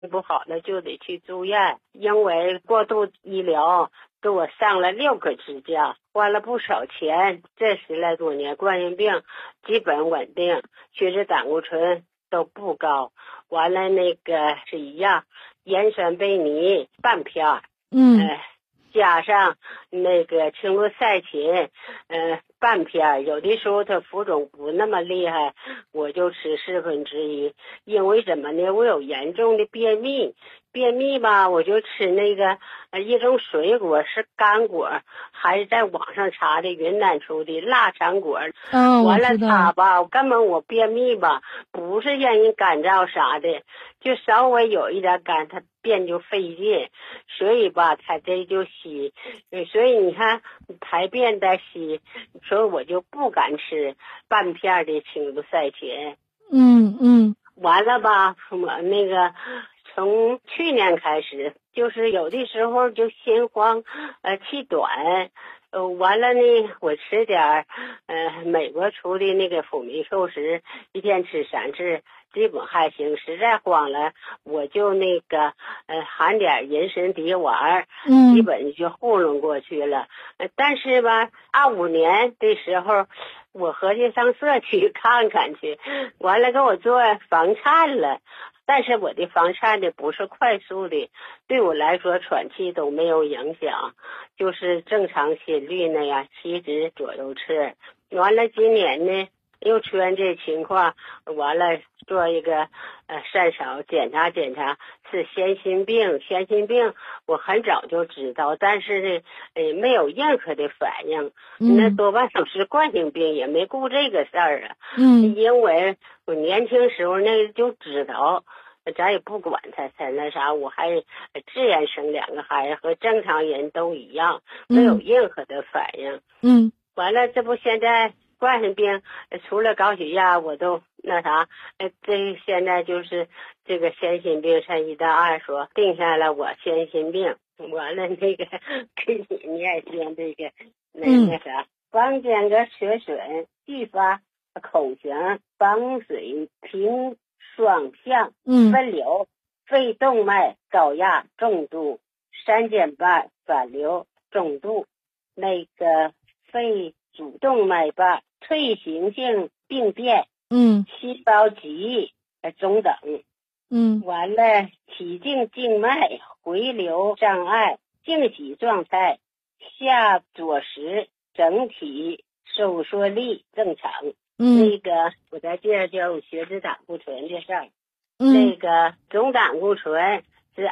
不好了就得去住院，因为过度医疗给我上了6个支架，花了不少钱。这10来多年，冠心病基本稳定，血脂胆固醇都不高，完了那个是一样，盐酸贝尼半片，加上那个青罗赛嗪，半片。有的时候它浮肿不那么厉害，我就吃1/4。因为什么呢？我有严重的便秘吧，我就吃那个一种水果，是干果，还是在网上查的云南出的腊肠果。完了它吧，根本我便秘吧，不是让人干燥啥的，就稍微有一点干，它便就费劲，所以吧，它这就稀。所以你看排便的稀，所以我就不敢吃半片的青罗赛嗪。完了吧，我那个从去年开始，就是有的时候就心慌，气短，完了呢，我吃点美国出的那个辅酶扣食，一天吃3次，基本还行。实在慌了，我就那个含点人参滴丸，基本就糊弄过去了。但是吧，25年的时候，我合计上社区看看去，完了给我做房颤了。但是我的房颤的不是快速的，对我来说喘气都没有影响，就是正常心率那样70左右次。完了今年呢又出现这情况，完了做一个肾扫检查是先心病。先心病我很早就知道，但是呢没有任何的反应，那多半都是冠心病，也没顾这个事儿啊。因为我年轻时候那就知道，咱也不管他那啥，我还自然生2个孩子，和正常人都一样，没有任何的反应。完了这不现在冠心病除了高血压我都那啥，这现在就是这个先心病，上1到2说定下来我先心病。完了那个给你念先这个那啥，房间个血损继发口型房水平双向分流，肺动脉高压重度，3间瓣反流重度，那个肺主动脉瓣退行性病变，细胞极中等，完了体静静脉回流障碍，静息状态，下左食整体收缩力正常。那个我再介绍血脂胆固醇的事儿。那个总胆固醇是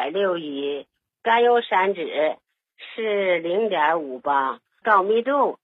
2.61，甘油三酯是0.58，高密度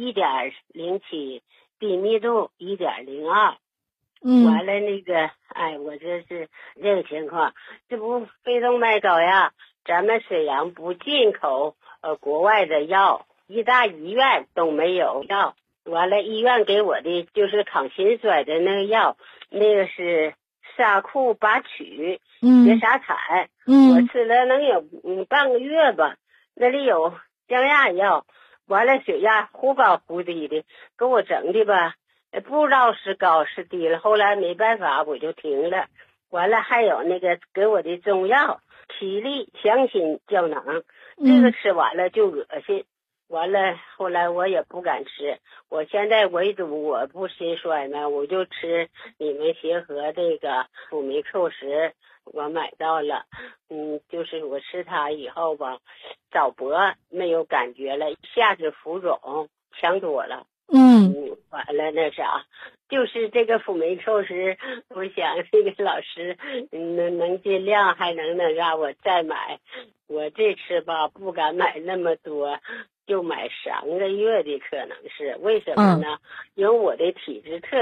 1.07，低密度1.02。完了那个我这是这个情况，这不肺动脉高压，咱们沈阳不进口国外的药，一大医院都没有药。完了医院给我的就是抗心衰的那个药，那个是沙库巴曲别沙产，我吃了能有半个月吧，那里有降压药。完了血压忽高忽低的，给我整的吧不知道是高是低了，后来没办法我就停了。完了还有那个给我的中药体力强心胶囊，这个吃完了就恶心。完了后来我也不敢吃，我现在围堵我不心衰呢，我就吃你们协和这个辅酶扣食，我买到了。就是我吃它以后吧，早搏没有感觉了，下肢浮肿强多了。完了那啥，就是这个辅酶扣食，我想这个老师能尽量还能让我再买。我这次吧不敢买那么多，就买3个月的，可能是为什么呢？因为我的体质特